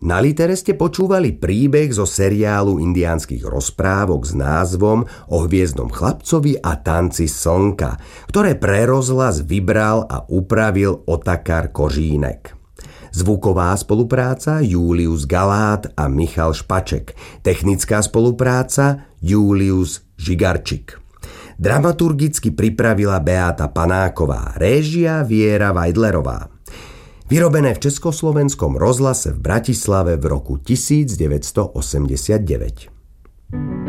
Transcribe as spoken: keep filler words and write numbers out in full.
Na litere ste počúvali príbeh zo seriálu indiánskych rozprávok s názvom O hviezdnom chlapcovi a tanci slnka, ktoré pre rozhlas vybral a upravil Otakar Kožínek. Zvuková spolupráca Julius Galát a Michal Špaček. Technická spolupráca Julius Žigarčík. Dramaturgicky pripravila Beáta Panáková, réžia Viera Vajdlerová. Vyrobené v Československom rozhlase v Bratislave v roku devätnásť osemdesiatdeväť.